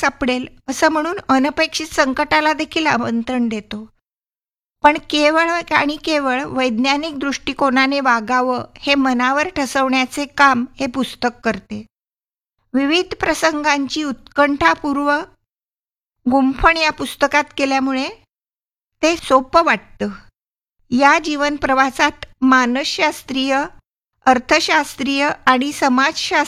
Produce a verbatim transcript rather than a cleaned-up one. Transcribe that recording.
सापडेल असं म्हणून अनपेक्षित संकटाला देखील आमंत्रण देतो. पण केवळ आणि केवळ वैज्ञानिक दृष्टिकोनाने वागावं हे मनावर ठसवण्याचे काम हे पुस्तक करते. विविध प्रसंगांची उत्कंठापूर्व गुंफण या पुस्तकात केल्यामुळे ते सोपं वाटतं. या जीवन प्रवासात मानसशास्त्रीय, अर्थशास्त्रीय आणि समाजशास्त्रीय